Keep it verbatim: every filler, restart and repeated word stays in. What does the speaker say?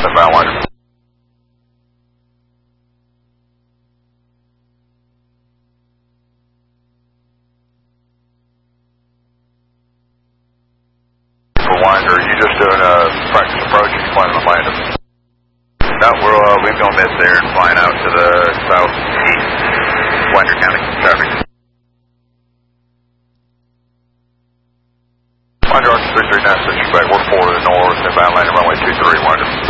About Winder. For Winder, are you just doing a practice approach or you planning on landing? No, we're, uh, we've gone miss there and flying out to the southeast, Winder County traffic. Winder, Archer three three nine, switching back, we're four to the north, inbound landing runway two three, Winder.